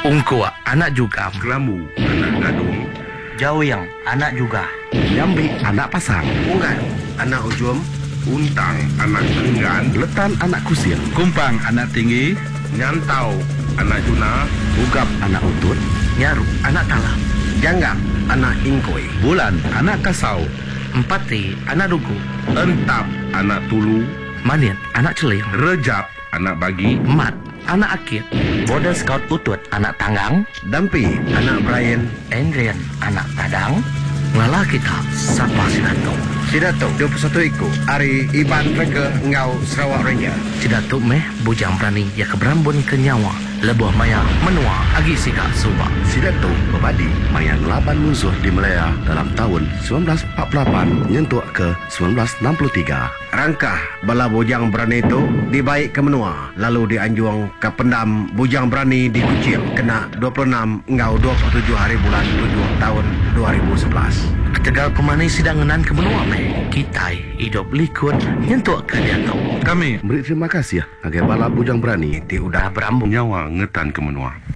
Ungkua anak juga. Kelambu anak gadung. Jawiyang anak juga. Nyambi anak pasang. Ungan anak ujum. Untang anak enggan. Letan anak kusir. Kumpang anak tinggi. Nyantau anak juna. Ugap anak utut. Nyaru anak talam. Janggap anak ingkoi. Bulan anak kasau. Empati anak dugu. Entap anak tulu. Manian anak celing. Rejap anak bagi. Mat anak akit. Border Scout Utut anak tanggang. Dampi anak Brian. Adrian anak tadang. Ngalah kita sapa Sidato. Sidato 21 iku. Ari Iban Rega Ngau Sarawak Ranger. Sidato meh bujang berani ya keberambun ke nyawa. Lebuh maya menua agi sika suba. Sidato berbadi mayan laban musuh di Malaya dalam tahun 1948 nyentuh ke 1963. Rangkah bala bujang berani itu dibaik ke menua. Lalu dianjuang ke pendam bujang berani di Kuching. Kena 26 Ngau 27 hari bulan 7 tahun 2011. Ketegal pemani sidanganan ke benua meh. Kitai hidup likut nyentuh ke Diato. Kami Beri terima kasih ya agai bala bujang berani Ti udah Berambung. nyawa ngetan ke menua.